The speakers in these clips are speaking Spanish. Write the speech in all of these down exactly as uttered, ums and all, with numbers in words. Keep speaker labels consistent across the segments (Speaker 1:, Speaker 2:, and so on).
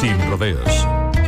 Speaker 1: Sin rodeos.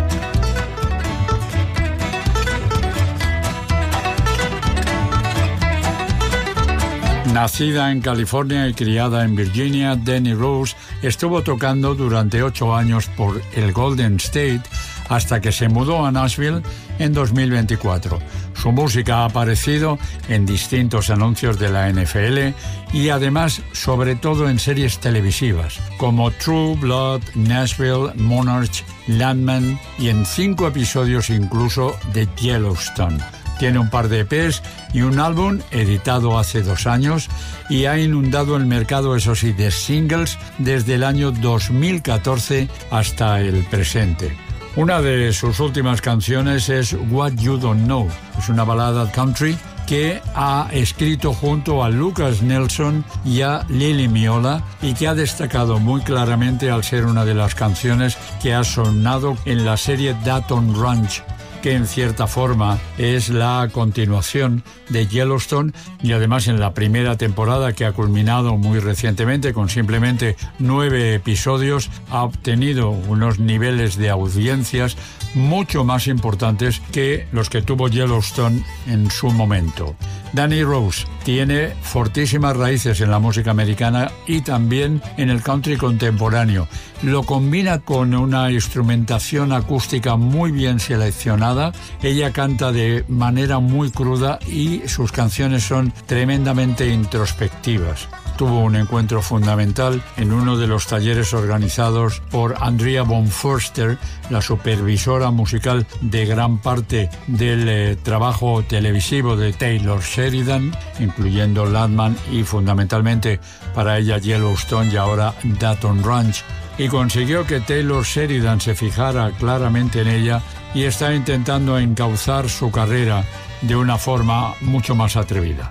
Speaker 2: Nacida en California y criada en Virginia, Danny Rose estuvo tocando durante ocho años por el Golden State hasta que se mudó a Nashville en dos mil veinticuatro. Su música ha aparecido en distintos anuncios de la N F L y además, sobre todo en series televisivas como True Blood, Nashville, Monarch, Landman y en cinco episodios incluso de Yellowstone. Tiene un par de E Pes y un álbum editado hace dos años y ha inundado el mercado, eso sí, de singles desde el año dos mil catorce hasta el presente. Una de sus últimas canciones es What You Don't Know. Es una balada country que ha escrito junto a Lucas Nelson y a Lily Miola y que ha destacado muy claramente al ser una de las canciones que ha sonado en la serie Dayton Ranch, que en cierta forma es la continuación de Yellowstone y además en la primera temporada, que ha culminado muy recientemente con simplemente nueve episodios, ha obtenido unos niveles de audiencias mucho más importantes que los que tuvo Yellowstone en su momento. Danny Rose tiene fortísimas raíces en la música americana y también en el country contemporáneo. Lo combina con una instrumentación acústica muy bien seleccionada. Ella canta de manera muy cruda y sus canciones son tremendamente introspectivas. Tuvo un encuentro fundamental en uno de los talleres organizados por Andrea von Förster, la supervisora musical de gran parte del eh, trabajo televisivo de Taylor Sheridan, incluyendo Landman y fundamentalmente para ella Yellowstone y ahora Dayton Ranch, y consiguió que Taylor Sheridan se fijara claramente en ella y está intentando encauzar su carrera de una forma mucho más atrevida.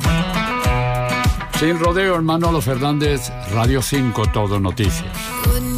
Speaker 2: Sin rodeos, Manolo Fernández, Radio cinco Todo Noticias.